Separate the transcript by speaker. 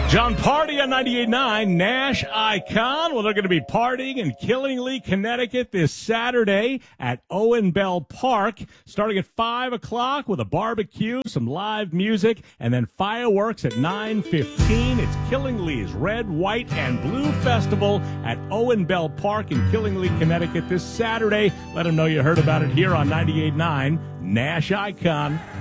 Speaker 1: John Party on 98.9, Nash Icon. Well, they're going to be partying in Killingly, Connecticut this Saturday at Owen Bell Park, starting at 5 o'clock with a barbecue, some live music, and then fireworks at 9:15. It's Killingly's Red, White, and Blue Festival at Owen Bell Park in Killingly, Connecticut this Saturday. Let them know you heard about it here on 98.9, Nash Icon.